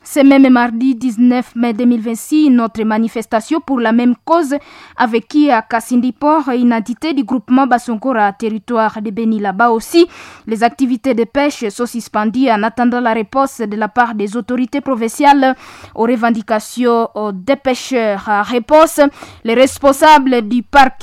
Ce même mardi 19 mai 2026, une autre manifestation pour la même cause avec qui à Kassindi-Port, une entité du groupement Bassongora, territoire de Béni. Là-bas aussi, les activités de pêche sont suspendues en attendant la réponse de la part des autorités provinciales aux revendications des pêcheurs. Réponse, les responsables du parc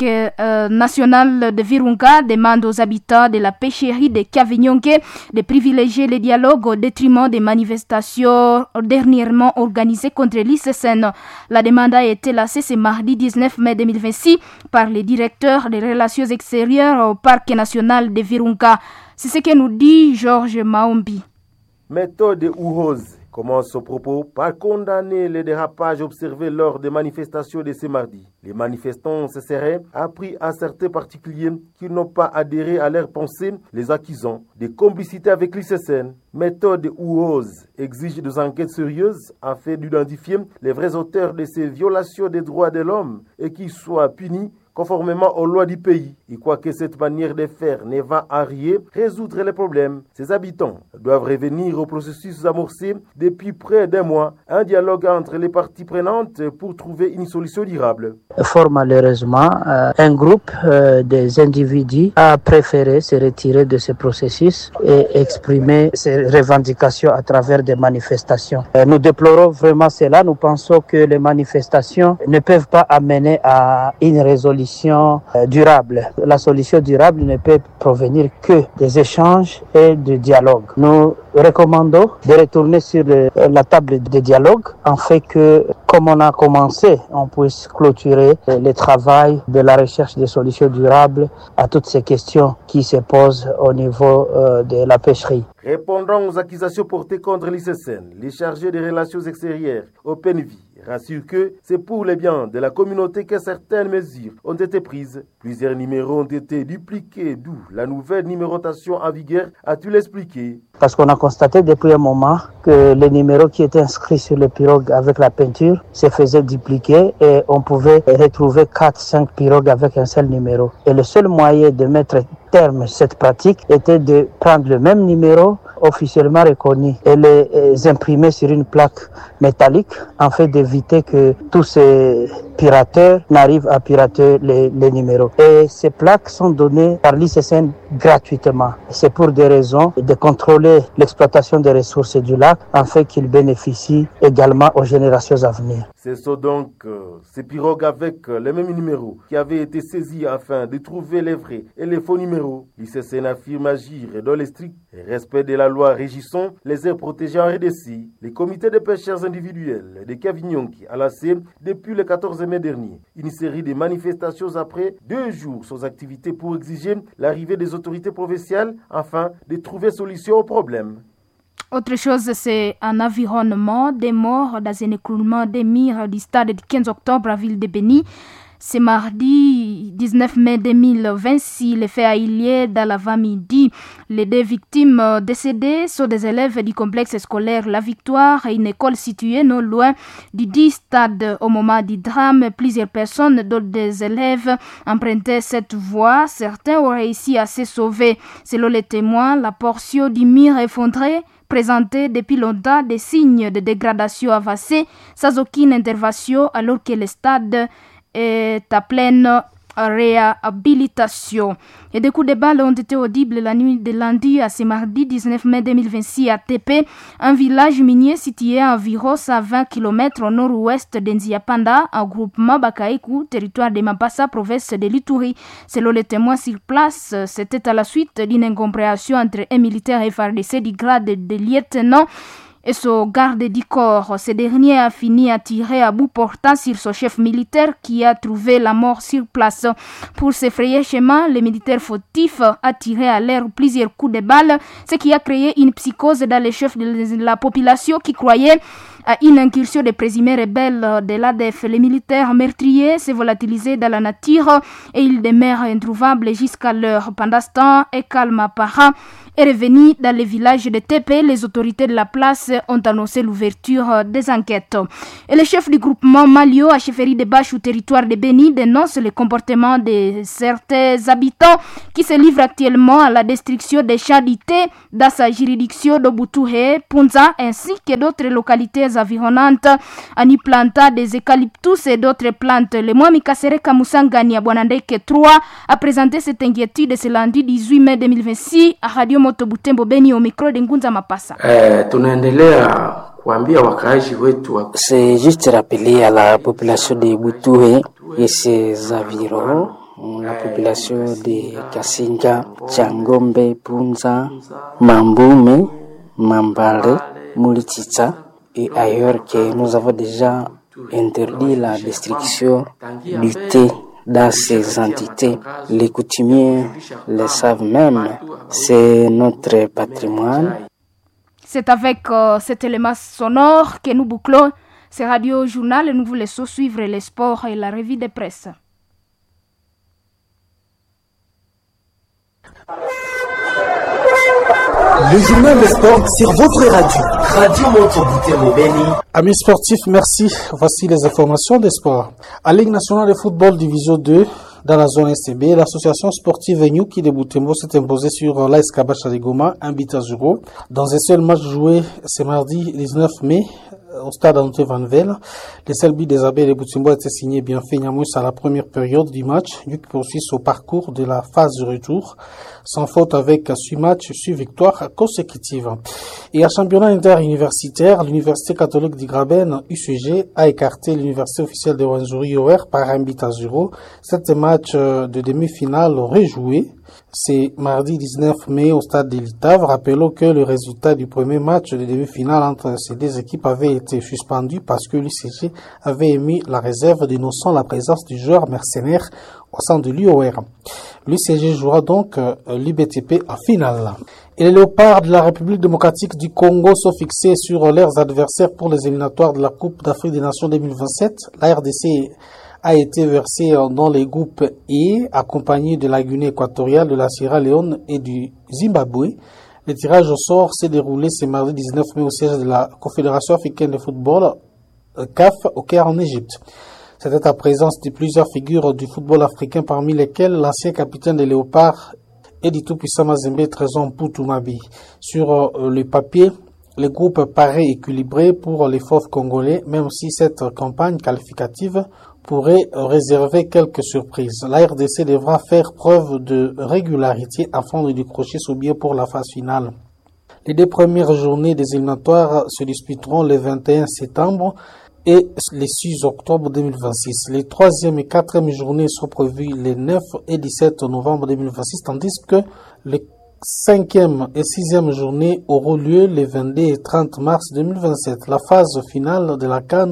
national de Virunga demandent aux habitants de la pêcherie de Kavinyonge de privilégier le dialogue au détriment des manifestations dernièrement organisées contre l'ICSN. La demande a été lancée ce mardi 19 mai 2026 par le directeur des relations extérieures au parc national de Virunga. C'est ce que nous dit Georges Maombi. Méthode Ouhoz commence son propos par condamner les dérapages observés lors des manifestations de ce mardi. Les manifestants se seraient appris à certains particuliers qui n'ont pas adhéré à leurs pensées, les accusant de complicité avec l'ICSN. Méthode Ouhoz exige des enquêtes sérieuses afin d'identifier les vrais auteurs de ces violations des droits de l'homme et qu'ils soient punis conformément aux lois du pays. Il croit que cette manière de faire ne va à rien résoudre les problèmes. Ces habitants doivent revenir au processus amorcé depuis près d'un mois, un dialogue entre les parties prenantes pour trouver une solution durable. Fort malheureusement, un groupe des individus a préféré se retirer de ce processus et exprimer ses revendications à travers des manifestations. Nous déplorons vraiment cela. Nous pensons que les manifestations ne peuvent pas amener à une résolution durable. La solution durable ne peut provenir que des échanges et du dialogue. Nous recommandons de retourner sur la table de dialogue afin que, comme on a commencé, on puisse clôturer le travail de la recherche de solutions durables à toutes ces questions qui se posent au niveau de la pêcherie. Répondant aux accusations portées contre l'ICSN, les chargés des relations extérieures, OpenVie, rassurent que c'est pour le bien de la communauté que certaines mesures ont été prises. Plusieurs numéros ont été dupliqués, d'où la nouvelle numérotation en vigueur, a-t-il expliqué. Parce qu'on a constaté depuis un moment que les numéros qui étaient inscrits sur le pirogue avec la peinture se faisaient dupliquer et on pouvait retrouver 4-5 pirogues avec un seul numéro. Et le seul moyen de mettre terme à cette pratique était de prendre le même numéro officiellement reconnu et les imprimer sur une plaque métallique afin d'éviter que tous ces pirateurs n'arrivent à pirater les numéros. Et ces plaques sont données par l'ICSN gratuitement. C'est pour des raisons de contrôler l'exploitation des ressources du lac afin qu'ils bénéficient également aux générations à venir. Ce sont donc ces pirogues avec les mêmes numéros qui avaient été saisis afin de trouver les vrais et les faux numéros. L'ICSN affirme agir dans le strict respect de la loi régissant les aires protégées en RDC. Les comités de pêcheurs individuels de Kavinyonki a lancé depuis le 14 mai dernier une série de manifestations après 2 jours sans activité pour exiger l'arrivée des autorités provinciales afin de trouver solution au problème. Autre chose, c'est un environnement des morts dans un écroulement des murs du stade du 15 octobre à Ville de Béni. C'est mardi 19 mai 2026, le fait a eu lieu dans l'avant-midi. Les 2 victimes décédées sont des élèves du complexe scolaire La Victoire, une école située non loin du dit stade. Au moment du drame, plusieurs personnes, dont des élèves, empruntaient cette voie. Certains ont réussi à se sauver. Selon les témoins, la portion du mur effondré présentait depuis longtemps des signes de dégradation avancée sans aucune intervention alors que le stade est à pleine réhabilitation. Et des coups de balle ont été audibles la nuit de lundi à ce mardi 19 mai 2026 à Tépé, un village minier situé à environ 120 km au nord-ouest d'Nziapanda, en groupement Bakaiku, territoire de Mapassa, province de l'Ituri. Selon les témoins sur place, c'était à la suite d'une incompréhension entre un militaire FARDC du grade de lieutenant et son garde du corps. Ce dernier a fini à tirer à bout portant sur son chef militaire qui a trouvé la mort sur place. Pour se frayer chemin, le militaire fautif a tiré à l'air plusieurs coups de balle, ce qui a créé une psychose dans les chefs de la population qui croyaient à une incursion des présumés rebelles de l'ADF. Les militaires meurtriers s'est volatilisé dans la nature et ils demeurent introuvables jusqu'à l'heure. Pendant ce temps, Ekalma Para est revenu dans le village de Tépé. Les autorités de la place ont annoncé l'ouverture des enquêtes. Et le chef du groupement Malio à chefferie de Bâche au territoire de Béni dénonce le comportement de certains habitants qui se livrent actuellement à la destruction des champs du thé dans sa juridiction d'Obutuhe, Punza ainsi que d'autres localités environnantes en y plantant des eucalyptus et d'autres plantes. Le Mwami Kasereka Musangani à Bwanandeke 3 a présenté cette inquiétude ce lundi 18 mai 2026 à Radio Moto Butembo Beni au micro de Ngunza Mapasa. Tunaendelea kuambia wakaaji wetu c'est juste rappeler à la population de Butuhe et ses environs, la population de Kasinga, Changombe, Punza, Mambume, Mambale, Mulitita et ailleurs que nous avons déjà interdit la destruction du thé dans ces entités. Les coutumiers le savent même, c'est notre patrimoine. C'est avec cet élément sonore que nous bouclons ce radio-journal et nous vous laissons suivre les sports et la revue de presse. Le journal des sports sur votre radio. Radio Moto Butembo Beni. Amis sportifs, merci. Voici les informations des sports. À Ligue nationale de football division 2, dans la zone STB, l'association sportive Nyuki de Butembo s'est imposée sur l'AS Kabasha de Goma, 1-0. Dans un seul match joué ce mardi 19 mai, au stade Ante Van Vel, le seul but des abeilles de Butembo a été signé Bienfait Nyamous à la première période du match. Nyuki poursuit son parcours de la phase de retour, sans faute avec 6 matchs, 6 victoires consécutives. Et à championnat interuniversitaire, l'Université catholique du Graben, UCG, a écarté l'Université officielle de Rwenzori-Yower par 1-0. Cet match de demi-finale rejoué. C'est mardi 19 mai au stade de l'Itave. Rappelons que le résultat du premier match de demi-finale entre ces deux équipes avait été suspendu parce que l'UCG avait émis la réserve dénonçant la présence du joueur mercenaire au sein de l'UOR. L'UCG jouera donc l'UBTP en finale. Et les Léopards de la République démocratique du Congo sont fixés sur leurs adversaires pour les éliminatoires de la Coupe d'Afrique des Nations 2027. La RDC a été versé dans les groupes E, accompagné de la Guinée équatoriale, de la Sierra Leone et du Zimbabwe. Le tirage au sort s'est déroulé ce mardi 19 mai au siège de la Confédération africaine de football, CAF, au Caire en Égypte. C'était à présence de plusieurs figures du football africain, parmi lesquelles l'ancien capitaine des Léopards et du tout-puissant Mazembe Trésor Mputumabi. Sur le papier, le groupe paraît équilibré pour les fauves congolais, même si cette campagne qualificative pourrait réserver quelques surprises. La RDC devra faire preuve de régularité afin de décrocher son billet pour la phase finale. Les 2 premières journées des éliminatoires se disputeront le 21 septembre et le 6 octobre 2026. Les 3e et 4e journées sont prévues les 9 et 17 novembre 2026, tandis que les 5e et 6e journées auront lieu les 22 et 30 mars 2027. La phase finale de la CAN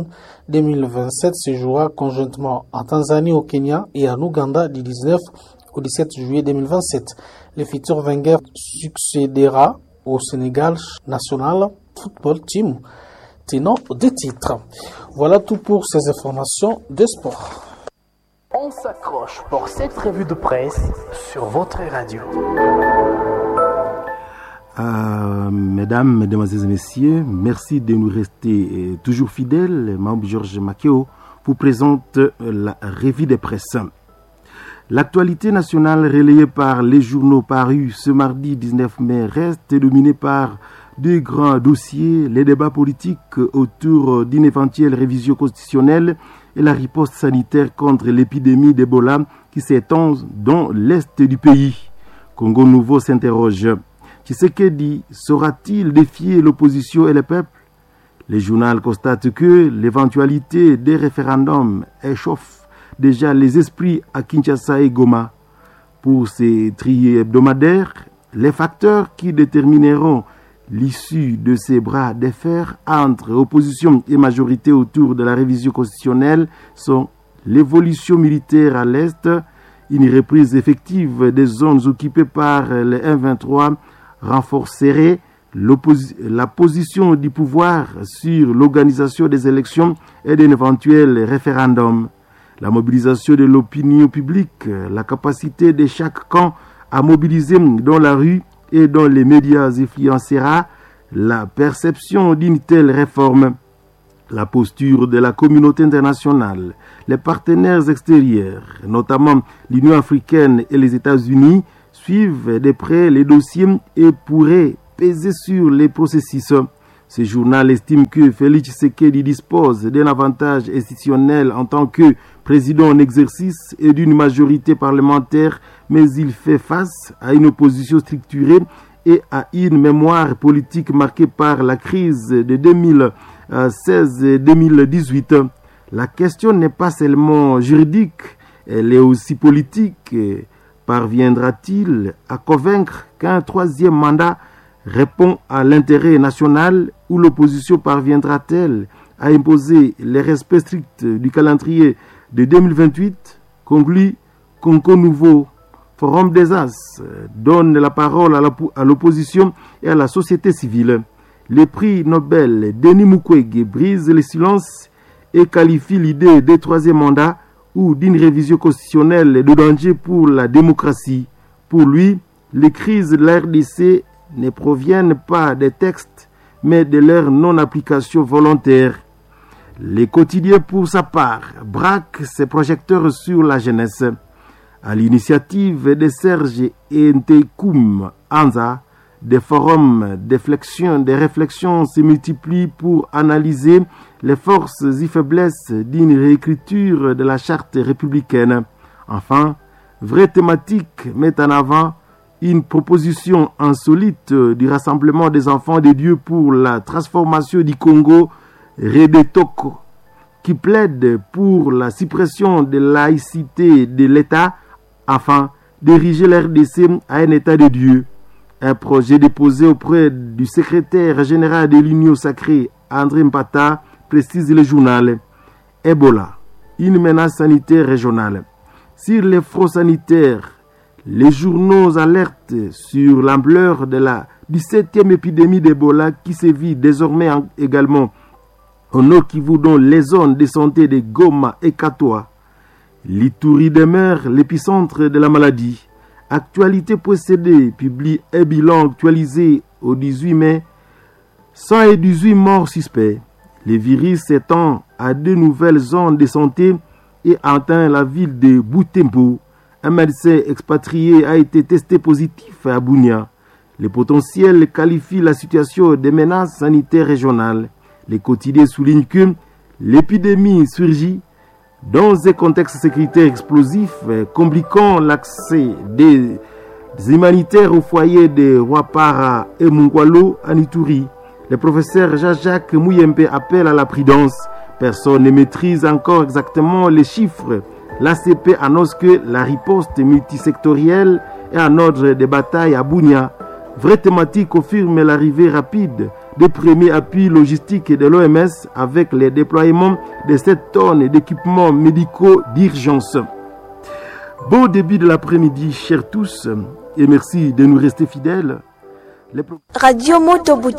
2027 se jouera conjointement en Tanzanie, au Kenya et en Ouganda du 19 au 17 juillet 2027. Le futur vainqueur succédera au Sénégal National Football Team, tenant des titres. Voilà tout pour ces informations de sport. On s'accroche pour cette revue de presse sur votre radio. Mesdames, mesdemoiselles et messieurs, merci de nous rester toujours fidèles. Membre Georges Makeo vous présente la revue de presse. L'actualité nationale relayée par les journaux parus ce mardi 19 mai reste dominée par 2 grands dossiers, les débats politiques autour d'une éventuelle révision constitutionnelle et la riposte sanitaire contre l'épidémie d'Ebola qui s'étend dans l'est du pays. Congo Nouveau s'interroge. Tshisekedi saura-t-il défier l'opposition et le peuple? Les journaux constatent que l'éventualité des référendums échauffe déjà les esprits à Kinshasa et Goma. Pour ces tri hebdomadaires, les facteurs qui détermineront l'issue de ces bras de fer entre opposition et majorité autour de la révision constitutionnelle sont l'évolution militaire à l'Est, une reprise effective des zones occupées par les M23 renforcerait la position du pouvoir sur l'organisation des élections et d'un éventuel référendum. La mobilisation de l'opinion publique, la capacité de chaque camp à mobiliser dans la rue et dans les médias influencera la perception d'une telle réforme. La posture de la communauté internationale, les partenaires extérieurs, notamment l'Union africaine et les États-Unis, suivent de près les dossiers et pourraient peser sur les processus. Ce journal estime que Félix Tshisekedi dispose d'un avantage institutionnel en tant que président en exercice et d'une majorité parlementaire, mais il fait face à une opposition structurée et à une mémoire politique marquée par la crise de 2016 et 2018. La question n'est pas seulement juridique, elle est aussi politique. Parviendra-t-il à convaincre qu'un troisième mandat répond à l'intérêt national ou l'opposition parviendra-t-elle à imposer le respect strict du calendrier de 2028? Conclut Conco Nouveau. Forum des As donne la parole à l'opposition et à la société civile. Le prix Nobel Denis Mukwege brise le silence et qualifie l'idée des troisième mandats ou d'une révision constitutionnelle de danger pour la démocratie. Pour lui, les crises de la RDC ne proviennent pas des textes, mais de leur non-application volontaire. Les quotidiens, pour sa part, braquent ses projecteurs sur la jeunesse. À l'initiative de Serge Ntekoum Anza, des forums de réflexion se multiplient pour analyser les forces et faiblesses d'une réécriture de la charte républicaine. Enfin, vraie thématique met en avant une proposition insolite du Rassemblement des enfants de Dieu pour la transformation du Congo, Redetoko, qui plaide pour la suppression de la laïcité de l'État afin d'ériger la RDC à un État de Dieu. Un projet déposé auprès du secrétaire général de l'Union sacrée, André Mpata, précise le journal. Ebola, une menace sanitaire régionale. Sur les fronts sanitaires, les journaux alertent sur l'ampleur de la 17e épidémie d'Ebola qui sévit désormais également au Nord Kivu, dont les zones de santé de Goma et Katoa. L'Ituri demeure l'épicentre de la maladie. Actualité.cd publie un bilan actualisé au 18 mai, 118 morts suspects. Le virus s'étend à deux nouvelles zones de santé et atteint la ville de Butembo. Un médecin expatrié a été testé positif à Bunia. Le potentiel qualifie la situation de menace sanitaire régionale. Les quotidiens soulignent que l'épidémie surgit dans un contexte sécuritaire explosif, compliquant l'accès des humanitaires au foyer de Wapara et Mungwalo à Ituri. Le professeur Jean-Jacques Mouyembe appelle à la prudence. Personne ne maîtrise encore exactement les chiffres. L'ACP annonce que la riposte multisectorielle est en ordre de bataille à Bunia. Vraie thématique confirme l'arrivée rapide des premiers appuis logistiques de l'OMS avec le déploiement de 7 tonnes d'équipements médicaux d'urgence. Bon début de l'après-midi, chers tous, et merci de nous rester fidèles. Radio Moto